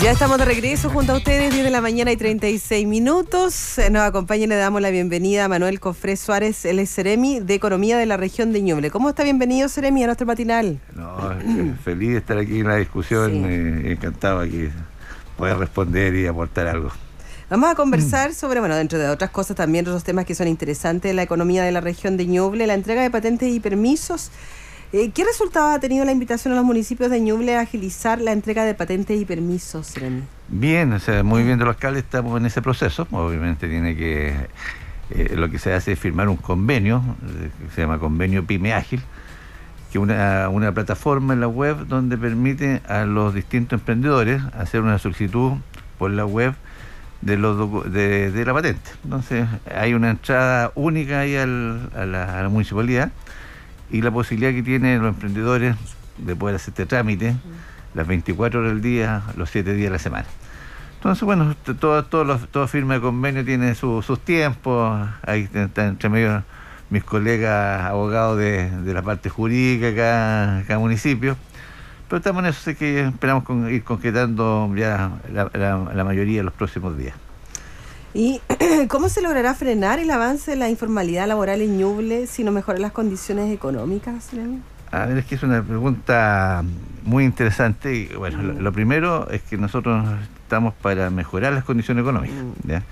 Ya estamos de regreso junto a ustedes, 10 de la mañana y 36 minutos. Nos acompaña y le damos la bienvenida a Manuel Cofré Suárez, el Seremi de Economía de la región de Ñuble. ¿Cómo está? Bienvenido, Seremi, a nuestro matinal. No, feliz de estar aquí en la discusión, sí. Encantado aquí poder responder y aportar algo. Vamos a conversar sobre, bueno, dentro de otras cosas también, otros temas que son interesantes de la economía de la región de Ñuble, la entrega de patentes y permisos. ¿Qué resultados ha tenido la invitación a los municipios de Ñuble a agilizar la entrega de patentes y permisos, Seremi? Bien, o sea, muy bien de los alcaldes, estamos en ese proceso. Obviamente tiene que, lo que se hace es firmar un convenio, que se llama Convenio Pyme Ágil, que es una plataforma en la web donde permite a los distintos emprendedores hacer una solicitud por la web de la patente. Entonces hay una entrada única ahí a la municipalidad, y la posibilidad que tienen los emprendedores de poder hacer este trámite las 24 horas del día, los 7 días de la semana. Entonces, bueno, toda firma de convenio tiene sus tiempos. Ahí están entre medio mis colegas abogados de la parte jurídica cada municipio. Pero estamos en eso, así que esperamos ir concretando ya la mayoría de los próximos días. ¿Y cómo se logrará frenar el avance de la informalidad laboral en Ñuble si no mejoran las condiciones económicas? A ver, es que es una pregunta muy interesante. Y bueno, lo primero es que nosotros estamos para mejorar las condiciones económicas, ¿ya?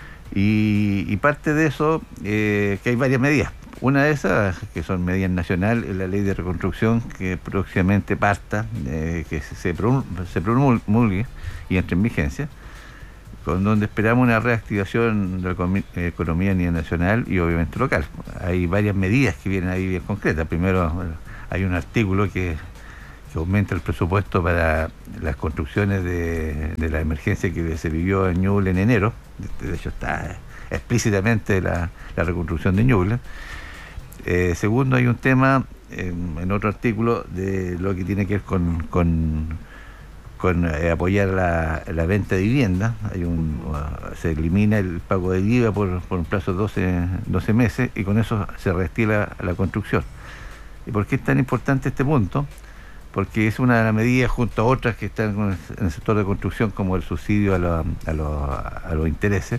Y parte de eso, que hay varias medidas. Una de esas, que son medidas nacionales, es la ley de reconstrucción, que próximamente parta, que se promulgue y entre en vigencia, con donde esperamos una reactivación de la economía a nivel nacional y obviamente local. Hay varias medidas que vienen ahí bien concretas. Primero, hay un artículo que aumenta el presupuesto para las construcciones de la emergencia que se vivió en Ñuble en enero. De hecho, está explícitamente la reconstrucción de Ñuble. Segundo, hay un tema en otro artículo de lo que tiene que ver con apoyar la venta de vivienda. Se elimina el pago de IVA por un plazo de 12 meses, y con eso se reactiva la construcción. ¿Y por qué es tan importante este punto? Porque es una de las medidas, junto a otras que están en el sector de construcción, como el subsidio a los intereses,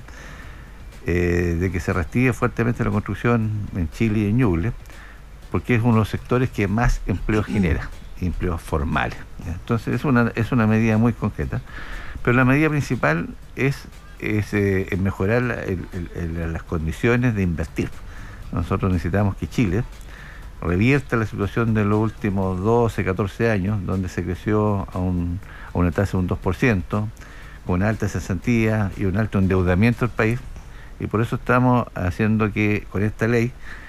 de que se reactive fuertemente la construcción en Chile y en Ñuble, porque es uno de los sectores que más empleo genera, empleos formales. Entonces es una medida muy concreta, pero la medida principal es mejorar las condiciones de invertir. Nosotros necesitamos que Chile revierta la situación de los últimos 12, 14 años, donde se creció a una tasa de un 2%, con una alta cesantía y un alto endeudamiento del país, y por eso estamos haciendo que con esta ley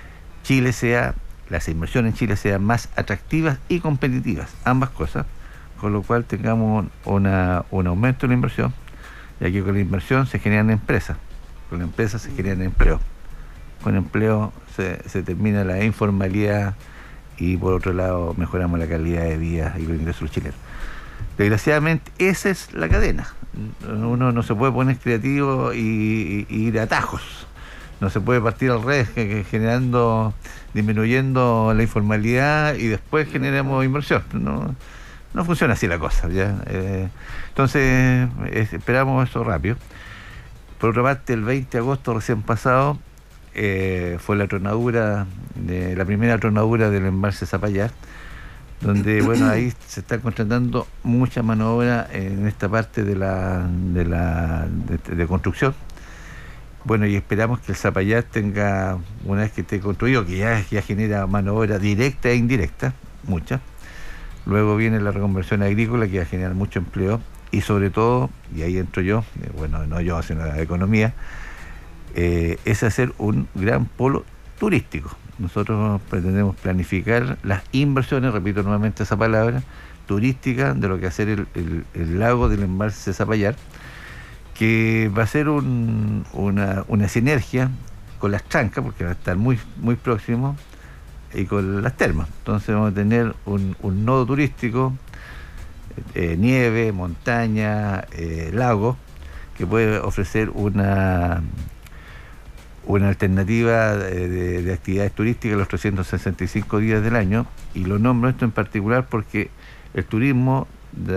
las inversiones en Chile sean más atractivas y competitivas, ambas cosas, con lo cual tengamos un aumento de la inversión, ya que con la inversión se generan empresas, con la empresa se generan empleo, con empleo se termina la informalidad, y por otro lado mejoramos la calidad de vida y los ingresos de los chilenos. Desgraciadamente esa es la cadena. Uno no se puede poner creativo y ir a atajos. No se puede partir al revés, disminuyendo la informalidad y después generamos inversión. No funciona así la cosa, ¿ya? Entonces esperamos eso rápido. Por otra parte, el 20 de agosto recién pasado fue la primera tronadura del embalse Zapallar, donde bueno, ahí se está contratando mucha mano de obra en esta parte de construcción. Bueno, y esperamos que el Zapallar tenga, una vez que esté construido, que ya genera mano de obra directa e indirecta, mucha. Luego viene la reconversión agrícola, que va a generar mucho empleo, y sobre todo, y ahí entro yo, bueno, no yo, sino la economía, es hacer un gran polo turístico. Nosotros pretendemos planificar las inversiones, repito nuevamente esa palabra, turística, de lo que va a ser el lago del embalse Zapallar, que va a ser una sinergia con las trancas, porque va a estar muy, muy próximo, y con las termas. Entonces vamos a tener un nodo turístico, nieve, montaña, lago, que puede ofrecer una alternativa de actividades turísticas los 365 días del año. Y lo nombro esto en particular porque el turismo da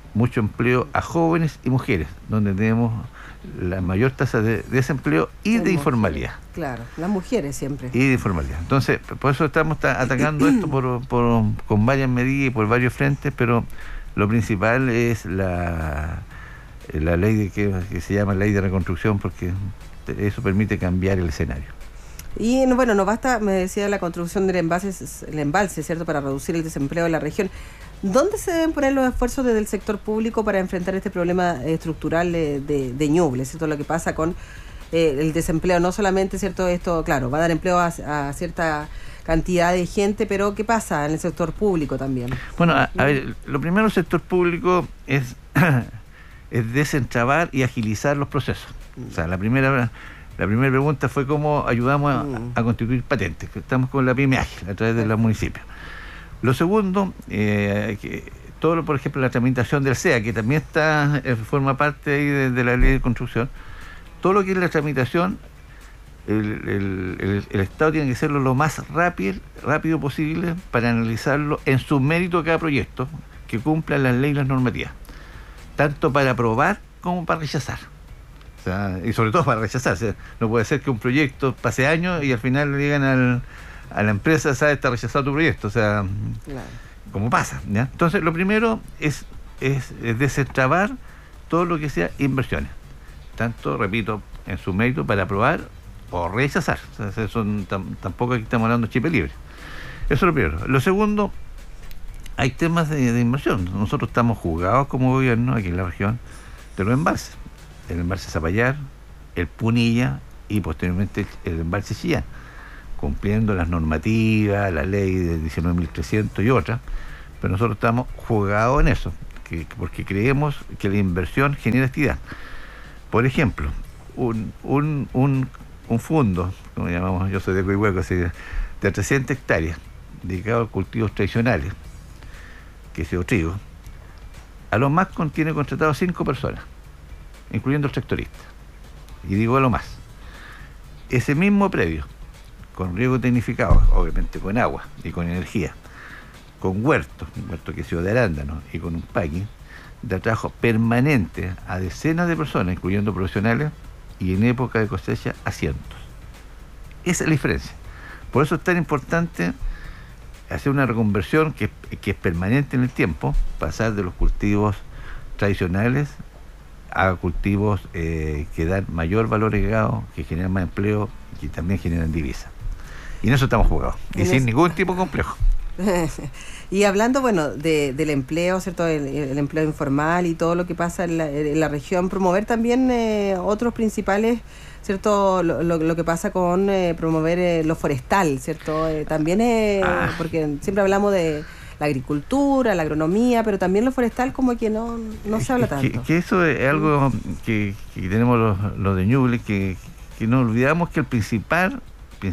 mucho empleo a jóvenes y mujeres, donde tenemos la mayor tasa de desempleo y de informalidad. Claro, las mujeres siempre. Y de informalidad. Entonces, por eso estamos atacando esto con varias medidas y por varios frentes, pero lo principal es la ley que se llama Ley de Reconstrucción, porque eso permite cambiar el escenario. Y bueno, no basta, me decía, la construcción del embalse, ¿cierto?, para reducir el desempleo en la región. ¿Dónde se deben poner los esfuerzos desde el sector público para enfrentar este problema estructural de Ñuble, ¿cierto? Lo que pasa con el desempleo, no solamente, ¿cierto? Esto, claro, va a dar empleo a cierta cantidad de gente, pero ¿qué pasa en el sector público también? Bueno, a ver, lo primero del sector público es desentrabar y agilizar los procesos. O sea, la primera pregunta fue cómo ayudamos a constituir patentes, que estamos con la PYME Ágil a través de los municipios. Lo segundo, todo, por ejemplo, la tramitación del SEA, que también forma parte ahí de la ley de construcción, todo lo que es la tramitación, el Estado tiene que hacerlo lo más rápido posible para analizarlo en su mérito cada proyecto, que cumpla las leyes y las normativas, tanto para aprobar como para rechazar. O sea, y sobre todo para rechazar. O sea, no puede ser que un proyecto pase años y al final le digan a la empresa, ¿sabes? Está rechazado tu proyecto. O sea, claro, como pasa, ¿ya? Entonces, lo primero es desentrabar todo lo que sea inversiones. Tanto, repito, en su mérito para aprobar o rechazar. O sea, tampoco aquí estamos hablando de chip libre. Eso es lo primero. Lo segundo, hay temas de inversión. Nosotros estamos jugados como gobierno aquí en la región de los embalses. El embalse Zapallar, el Punilla y posteriormente el embalse Chillán, cumpliendo las normativas, la ley de 19.300 y otras, pero nosotros estamos jugados en eso, porque creemos que la inversión genera actividad. Por ejemplo, un fondo, como llamamos, yo soy de Coihueco, así, de 300 hectáreas, dedicado a cultivos tradicionales, que es el trigo, a lo más tiene contratado 5 personas, incluyendo el tractorista. Y digo a lo más. Ese mismo predio, con riego tecnificado, obviamente con agua y con energía, con un huerto que se de arándanos y con un paqui, de trabajo permanente a decenas de personas, incluyendo profesionales, y en época de cosecha a cientos. Esa es la diferencia. Por eso es tan importante hacer una reconversión que es permanente en el tiempo, pasar de los cultivos tradicionales a cultivos que dan mayor valor agregado, que generan más empleo y que también generan divisas. Y en eso estamos jugados, y sin ningún tipo de complejo. Y hablando, bueno, del empleo, ¿cierto? El empleo informal y todo lo que pasa en la región, promover también otros principales, ¿cierto? Lo que pasa con promover lo forestal, ¿cierto? También porque siempre hablamos de la agricultura, la agronomía, pero también lo forestal como que no se habla tanto. Que eso es algo que tenemos los de Ñuble, que no olvidamos que el principal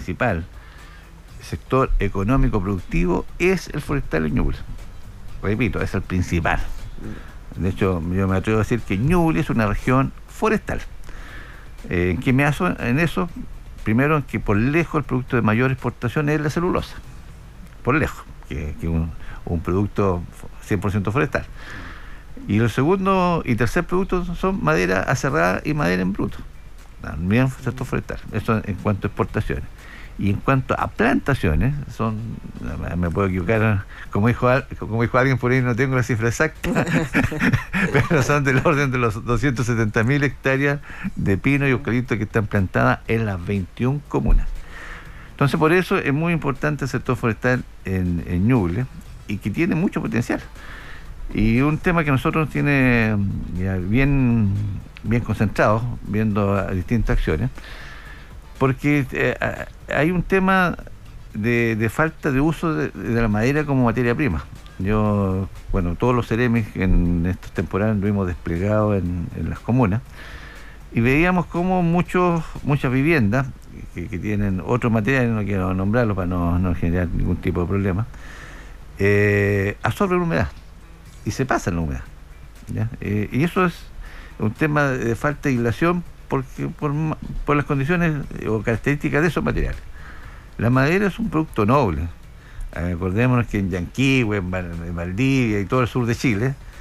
sector económico productivo es el forestal en Ñuble. Repito, es el principal. De hecho, yo me atrevo a decir que Ñuble es una región forestal. ¿En qué me baso en eso? Primero, que por lejos el producto de mayor exportación es la celulosa. Por lejos, que un producto 100% forestal. Y el segundo y tercer producto son madera aserrada y madera en bruto. También sector forestal. Eso en cuanto a exportaciones. Y en cuanto a plantaciones, me puedo equivocar, como dijo alguien por ahí, no tengo la cifra exacta, pero son del orden de los 270.000 hectáreas de pino y eucalipto que están plantadas en las 21 comunas. Entonces, por eso es muy importante el sector forestal en Ñuble, y que tiene mucho potencial. Y un tema que nosotros tiene ya bien concentrados, viendo distintas acciones, porque hay un tema de falta de uso de la madera como materia prima. Todos los ceremis en estos temporales estuvimos desplegados en las comunas, y veíamos como muchas viviendas que tienen otros materiales, no quiero nombrarlos para no generar ningún tipo de problema, absorben humedad y se pasan la humedad, ¿ya? Y eso es un tema de falta de aislación porque por las condiciones o características de esos materiales. La madera es un producto noble. Acordémonos que en Yanquihue, en Valdivia y todo el sur de Chile,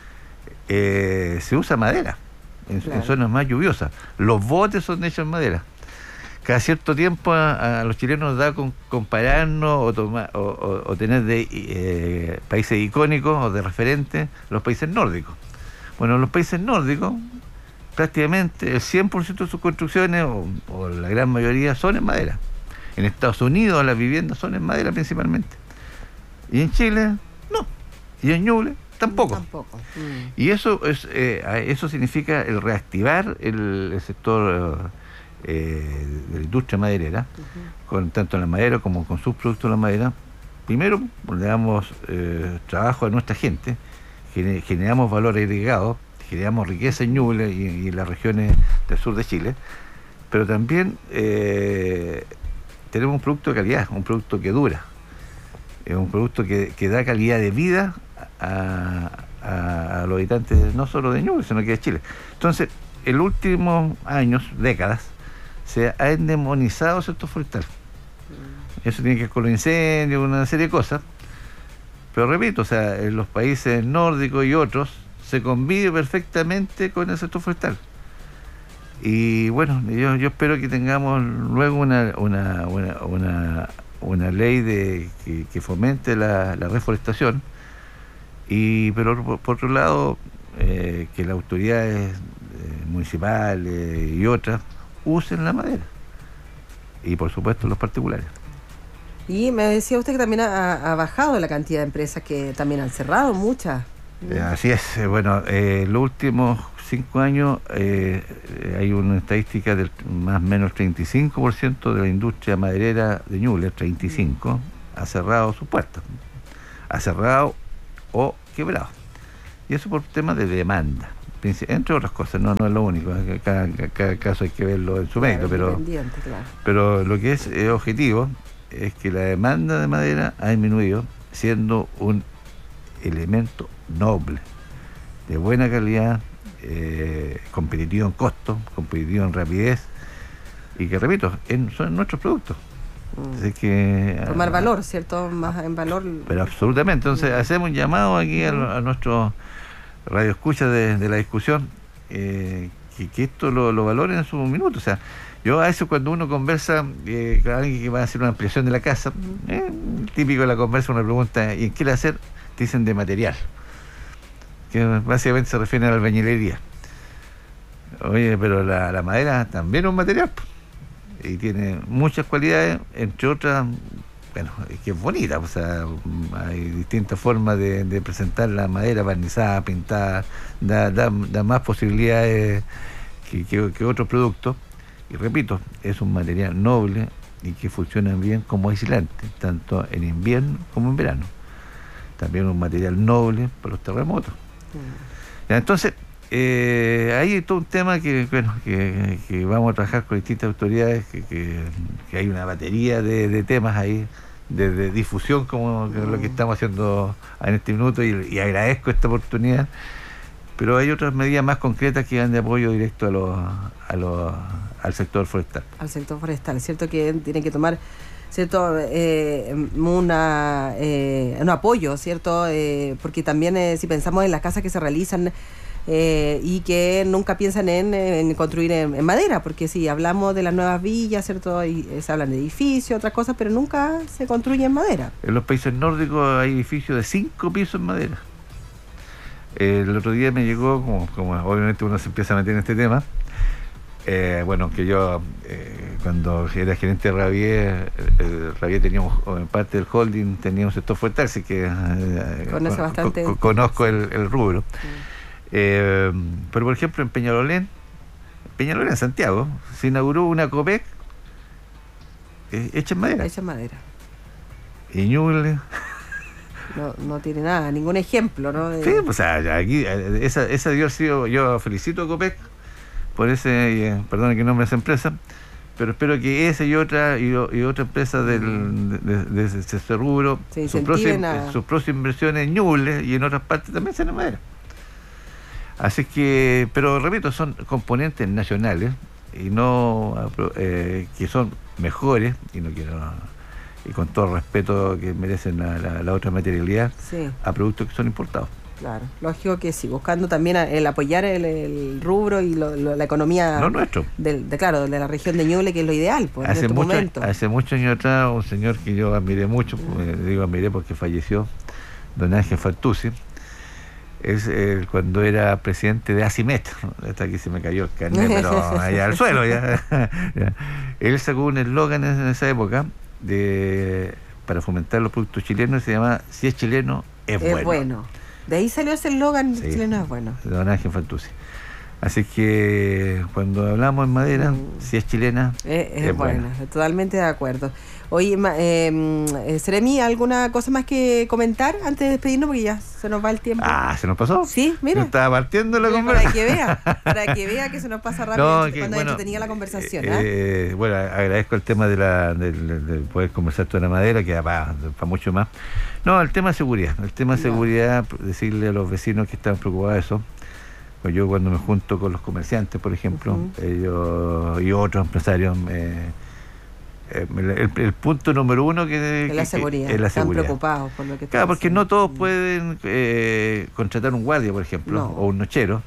se usa madera en zonas más lluviosas. Los botes son hechos en madera. Cada cierto tiempo a los chilenos nos da con compararnos o tener de países icónicos o de referentes los países nórdicos. Bueno, los países nórdicos, prácticamente el 100% de sus construcciones, o la gran mayoría, son en madera. En Estados Unidos las viviendas son en madera principalmente. Y en Chile, no. Y en Ñuble, tampoco. Y eso significa el reactivar el sector de la industria maderera, con tanto la madera como con subproductos de la madera. Primero le damos trabajo a nuestra gente, generamos valor agregado, generamos riqueza en Ñuble y en las regiones del sur de Chile, pero también tenemos un producto de calidad, un producto que dura, un producto que da calidad de vida a los habitantes no solo de Ñuble, sino que de Chile. Entonces, en los últimos años, décadas, se ha endemonizado el sector forestal. Eso tiene que ver con los incendios, una serie de cosas. Pero repito, o sea, en los países nórdicos y otros se convive perfectamente con el sector forestal. Y bueno, yo espero que tengamos luego una ley que fomente la reforestación, pero por otro lado, que las autoridades municipales y otras usen la madera, y por supuesto los particulares. Y me decía usted que también ha bajado la cantidad de empresas que también han cerrado, muchas. Así es. Bueno, los últimos 5 años hay una estadística del más o menos 35% de la industria maderera de Ñuble, 35%, ha cerrado sus puertas, ha cerrado o quebrado. Y eso por temas de demanda, entre otras cosas, no es lo único, cada caso hay que verlo en su mérito, pero lo que es objetivo es que la demanda de madera ha disminuido, siendo un elemento noble, de buena calidad, competitivo en costo, competitivo en rapidez, y que, repito, son nuestros productos. Así que tomar valor, ¿cierto? Más en valor. Pero absolutamente. Entonces hacemos un llamado aquí a nuestros radioescuchas de la discusión, que esto lo valoren en su minuto. O sea, yo a veces cuando uno conversa con alguien que va a hacer una ampliación de la casa, típico de la conversa, una pregunta: ¿y en qué le hacer? Te dicen de material, que básicamente se refiere a la albañilería. Oye, pero la madera también es un material, y tiene muchas cualidades, entre otras, bueno, que es bonita. O sea, hay distintas formas de presentar la madera, barnizada, pintada, da más posibilidades que otros productos. Y repito, es un material noble y que funciona bien como aislante, tanto en invierno como en verano. También un material noble para los terremotos. Ya, entonces, ahí hay todo un tema que vamos a trabajar con distintas autoridades, que hay una batería de temas ahí, de difusión, como lo que estamos haciendo en este minuto, y agradezco esta oportunidad. Pero hay otras medidas más concretas que van de apoyo directo al sector forestal. Al sector forestal, ¿cierto? Que tienen que tomar, ¿cierto? Un apoyo, ¿cierto? Porque también si pensamos en las casas que se realizan y que nunca piensan en construir en madera, porque si hablamos de las nuevas villas, ¿cierto? Y se hablan de edificios, otras cosas, pero nunca se construye en madera. En los países nórdicos hay edificios de 5 pisos en madera. El otro día me llegó, como obviamente uno se empieza a meter en este tema, bueno, que yo cuando era gerente de Rabier, teníamos, en parte del holding, teníamos sector forestal, así que conozco el rubro. Pero por ejemplo en Peñalolén, en Santiago, se inauguró una COPEC hecha en madera. Y Ñuble no tiene nada, ningún ejemplo, ¿no? Sí, pues aquí esa debió haber sido. Yo felicito a COPEC por ese, perdón que nombre esa empresa, pero espero que esa y otra empresa de ese rubro, sus próximas inversiones en Ñuble y en otras partes también sean en madera. Así que, pero repito, son componentes nacionales y no que son mejores, y no quiero, y con todo el respeto que merecen la otra materialidad, a productos que son importados. Claro, lógico que sí, buscando también el apoyar el rubro y la economía no nuestro. de la región de Ñuble, que es lo ideal pues, en este momento. Hace muchos años atrás, un señor que yo admiré mucho, digo admiré porque falleció, don Ángel Fantuzzi, cuando era presidente de ACIMET, hasta aquí se me cayó el carnet, pero allá al suelo ya. Él sacó un eslogan en esa época para fomentar los productos chilenos, se llama "Si es chileno, es bueno". De ahí salió ese eslogan, sí, chileno es bueno. Don Ángel Fantuzzi. Así que cuando hablamos en madera, si es chilena, es buena. Totalmente de acuerdo. Oye, Seremi, ¿alguna cosa más que comentar antes de despedirnos? Porque ya se nos va el tiempo. ¿Se nos pasó? Sí, mira. Yo estaba partiendo la conversación. Para que vea que se nos pasa rápido cuando tenía la conversación. Bueno, agradezco el tema de poder conversar toda la madera, que para mucho más. No, el tema de seguridad. El tema de seguridad, decirle a los vecinos que están preocupados de eso. Pues yo cuando me junto con los comerciantes, por ejemplo, ellos y otros empresarios, el punto número uno que es la seguridad. Están preocupados por lo que claro, porque no todos pueden contratar un guardia, por ejemplo, o un nochero.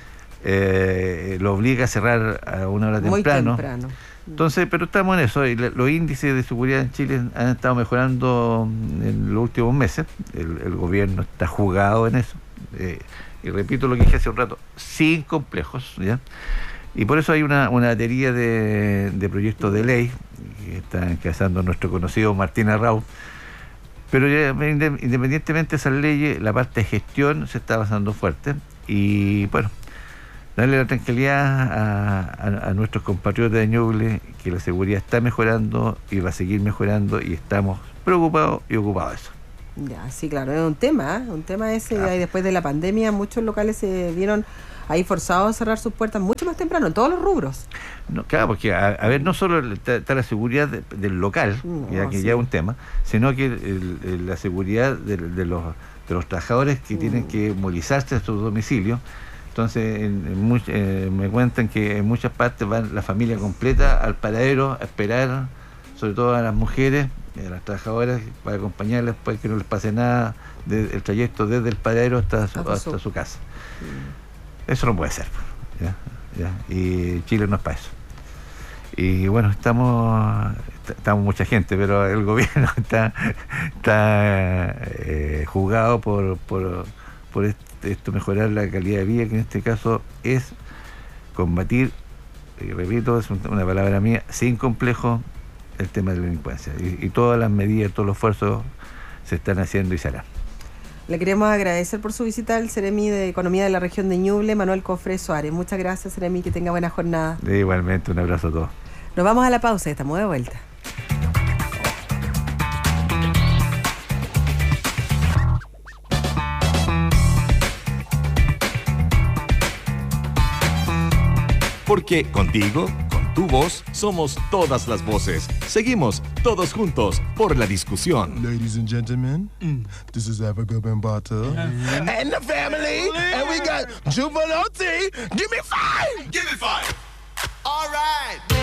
Lo obliga a cerrar a una hora muy temprano. Entonces, pero estamos en eso, y los índices de seguridad en Chile han estado mejorando en los últimos meses. El gobierno está jugado en eso. Y repito lo que dije hace un rato, sin complejos, ¿ya? Y por eso hay una batería de proyectos de ley que está encabezando nuestro conocido Martín Arrau. Pero independientemente de esas leyes, la parte de gestión se está avanzando fuerte. Y bueno, darle la tranquilidad a nuestros compatriotas de Ñuble que la seguridad está mejorando y va a seguir mejorando, y estamos preocupados y ocupados de eso. Ya, sí, claro, es un tema ese. Claro. Después de la pandemia muchos locales se vieron ahí forzados a cerrar sus puertas mucho más temprano, en todos los rubros. No, claro, porque a ver, no solo está la seguridad del local, ya es un tema, sino que la seguridad de los trabajadores que tienen que movilizarse a su domicilio. Entonces, me cuentan que en muchas partes va la familia completa al paradero a esperar, sobre todo a las mujeres, a las trabajadoras, para acompañarlas para que no les pase nada el trayecto desde el paradero hasta su casa. Eso no puede ser, ¿ya? Y Chile no es para eso. Y bueno, estamos mucha gente, pero el gobierno está jugado por esto, mejorar la calidad de vida, que en este caso es combatir, y repito, es una palabra mía, sin complejo, el tema de la delincuencia. Y todas las medidas, todos los esfuerzos se están haciendo y se harán. Le queremos agradecer por su visita al Seremi de Economía de la región de Ñuble, Manuel Cofré Suárez. Muchas gracias, Seremi, que tenga buena jornada. Igualmente, un abrazo a todos. Nos vamos a la pausa, estamos de vuelta. Porque contigo, con tu voz, somos todas las voces. Seguimos todos juntos por la discusión. Ladies and gentlemen, this is Africa Bambata. And the family, and we got Jubilee. Give me 5! Give me 5! All right!